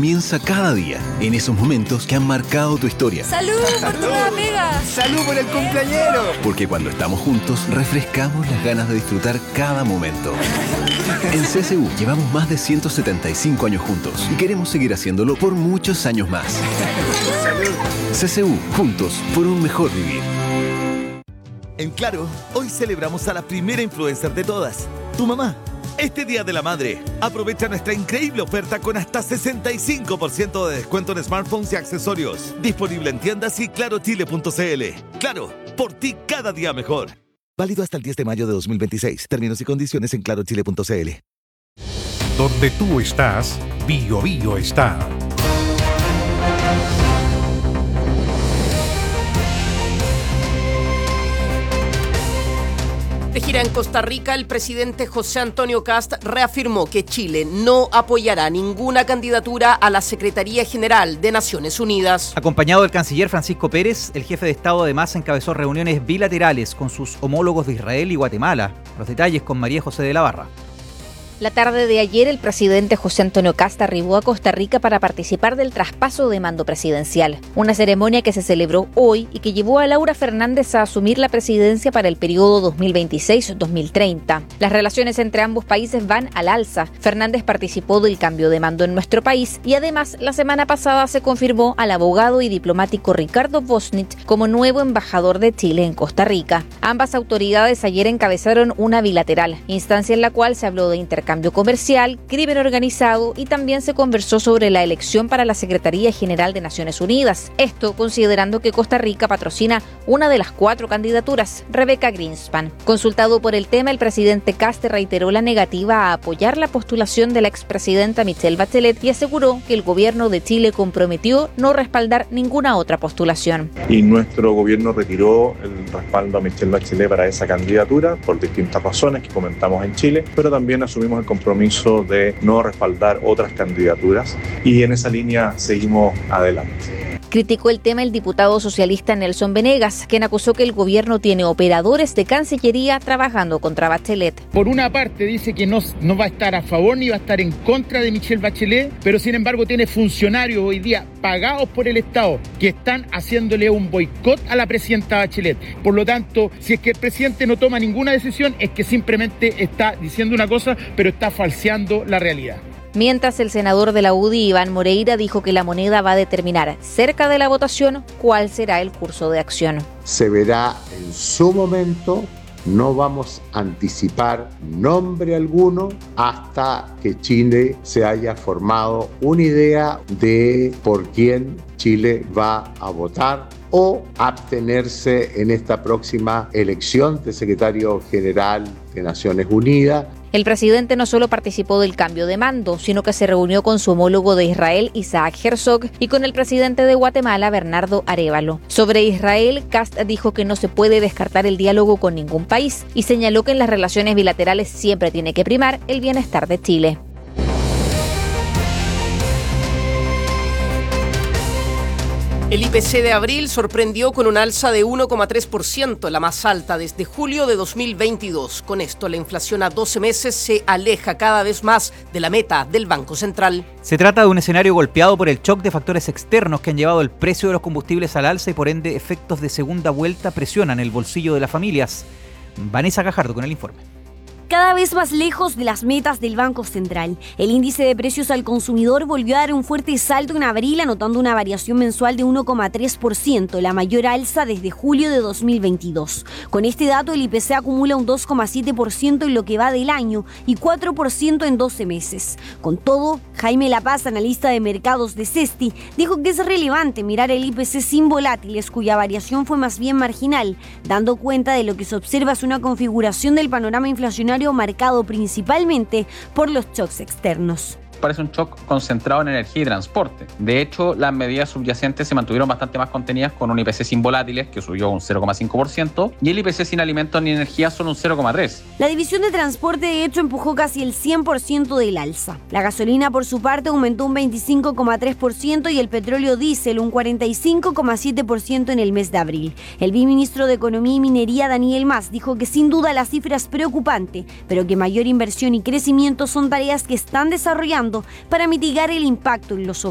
comienza cada día, en esos momentos que han marcado tu historia. ¡Salud por tu nueva pega! ¡Salud por el cumpleañero! Porque cuando estamos juntos, refrescamos las ganas de disfrutar cada momento. En CSU llevamos más de 175 años juntos y queremos seguir haciéndolo por muchos años más. ¡Salud! CSU, juntos por un mejor vivir. En Claro, hoy celebramos a la primera influencer de todas, tu mamá. Este Día de la Madre, aprovecha nuestra increíble oferta con hasta 65% de descuento en smartphones y accesorios. Disponible en tiendas y clarochile.cl. Claro, por ti cada día mejor. Válido hasta el 10 de mayo de 2026. Términos y condiciones en clarochile.cl. Donde tú estás, Bio Bio está. De gira en Costa Rica, el presidente José Antonio Kast reafirmó que Chile no apoyará ninguna candidatura a la Secretaría General de Naciones Unidas. Acompañado del canciller Francisco Pérez, el jefe de Estado además encabezó reuniones bilaterales con sus homólogos de Israel y Guatemala. Los detalles con María José de la Barra. La tarde de ayer, el presidente José Antonio Kast arribó a Costa Rica para participar del traspaso de mando presidencial, una ceremonia que se celebró hoy y que llevó a Laura Fernández a asumir la presidencia para el periodo 2026-2030. Las relaciones entre ambos países van al alza. Fernández participó del cambio de mando en nuestro país y además la semana pasada se confirmó al abogado y diplomático Ricardo Bosnich como nuevo embajador de Chile en Costa Rica. Ambas autoridades ayer encabezaron una bilateral, instancia en la cual se habló de intercambio comercial, crimen organizado y también se conversó sobre la elección para la Secretaría General de Naciones Unidas. Esto considerando que Costa Rica patrocina una de las 4 candidaturas, Rebecca Greenspan. Consultado por el tema, el presidente Kast reiteró la negativa a apoyar la postulación de la expresidenta Michelle Bachelet y aseguró que el gobierno de Chile comprometió no respaldar ninguna otra postulación. Y nuestro gobierno retiró el respaldo a Michelle Bachelet para esa candidatura por distintas razones que comentamos en Chile, pero también asumimos el compromiso de no respaldar otras candidaturas y en esa línea seguimos adelante. Criticó el tema el diputado socialista Nelson Venegas, quien acusó que el gobierno tiene operadores de Cancillería trabajando contra Bachelet. Por una parte dice que no va a estar a favor ni va a estar en contra de Michelle Bachelet, pero sin embargo tiene funcionarios hoy día pagados por el Estado que están haciéndole un boicot a la presidenta Bachelet. Por lo tanto, si es que el presidente no toma ninguna decisión, es que simplemente está diciendo una cosa, pero está falseando la realidad. Mientras el senador de la UDI, Iván Moreira, dijo que la moneda va a determinar cerca de la votación cuál será el curso de acción. Se verá en su momento, no vamos a anticipar nombre alguno hasta que Chile se haya formado una idea de por quién Chile va a votar o abstenerse en esta próxima elección de secretario general de Naciones Unidas. El presidente no solo participó del cambio de mando, sino que se reunió con su homólogo de Israel, Isaac Herzog, y con el presidente de Guatemala, Bernardo Arévalo. Sobre Israel, Kast dijo que no se puede descartar el diálogo con ningún país y señaló que en las relaciones bilaterales siempre tiene que primar el bienestar de Chile. El IPC de abril sorprendió con un alza de 1,3%, la más alta desde julio de 2022. Con esto, la inflación a 12 meses se aleja cada vez más de la meta del Banco Central. Se trata de un escenario golpeado por el shock de factores externos que han llevado el precio de los combustibles al alza y por ende efectos de segunda vuelta presionan el bolsillo de las familias. Vanessa Gajardo con el informe. Cada vez más lejos de las metas del Banco Central. El índice de precios al consumidor volvió a dar un fuerte salto en abril, anotando una variación mensual de 1,3%, la mayor alza desde julio de 2022. Con este dato, el IPC acumula un 2,7% en lo que va del año y 4% en 12 meses. Con todo, Jaime Lapaz, analista de mercados de Cesti, dijo que es relevante mirar el IPC sin volátiles, cuya variación fue más bien marginal, dando cuenta de lo que se observa es una configuración del panorama inflacionario marcado principalmente por los shocks externos. Parece un shock concentrado en energía y transporte. De hecho, las medidas subyacentes se mantuvieron bastante más contenidas con un IPC sin volátiles, que subió un 0,5%, y el IPC sin alimentos ni energía solo un 0,3%. La división de transporte, de hecho, empujó casi el 100% del alza. La gasolina, por su parte, aumentó un 25,3% y el petróleo diésel un 45,7% en el mes de abril. El viceministro de Economía y Minería, Daniel Mas, dijo que sin duda la cifra es preocupante, pero que mayor inversión y crecimiento son tareas que están desarrollando para mitigar el impacto en los hogares.